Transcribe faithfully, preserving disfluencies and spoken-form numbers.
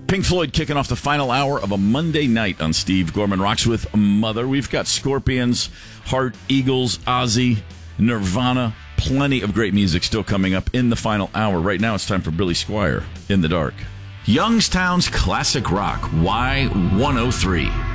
Pink Floyd kicking off the final hour of a Monday night on Steve Gorman Rocks with Mother. We've got Scorpions, Heart, Eagles, Ozzy, Nirvana. Plenty of great music still coming up in the final hour. Right now it's time for Billy Squire, In the Dark. Youngstown's Classic Rock, Y one oh three.